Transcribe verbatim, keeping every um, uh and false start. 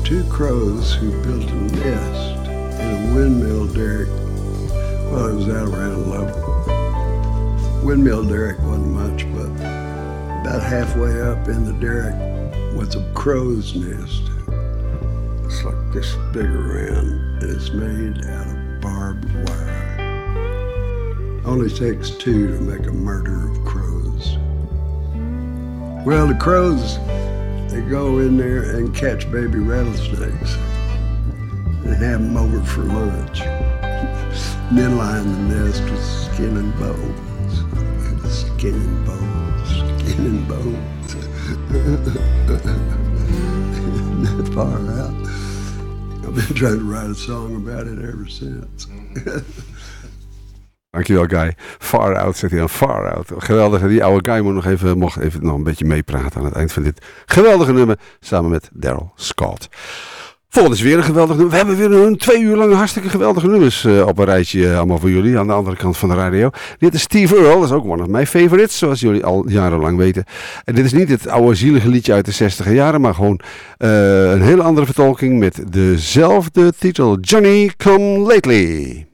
two crows who built a nest in a windmill derrick. Well, it was out around level. Windmill derrick wasn't much, but about halfway up in the derrick was a crow's nest. It's like this big around, and it's made out of barbed wire. Only takes two to make a murder of crows. Well, the crows, they go in there and catch baby rattlesnakes and have them over for lunch. And then line the nest with skin and bones. Skin and bones, skin and bones. Not far out. I've been trying to write a song about it ever since. Dankjewel, Guy. Far Out, zegt hij dan. Far Out. Geweldig. Die oude Guy moet nog even, mocht even nog een beetje meepraten aan het eind van dit geweldige nummer. Samen met Daryl Scott. Volgende is weer een geweldig nummer. We hebben weer een twee uur lang hartstikke geweldige nummers uh, op een rijtje. Uh, allemaal voor jullie aan de andere kant van de radio. Dit is Steve Earle. Dat is ook one of my favorites. Zoals jullie al jarenlang weten. En dit is niet het oude zielige liedje uit de zestiger jaren. Maar gewoon uh, een hele andere vertolking met dezelfde titel. Johnny Come Lately.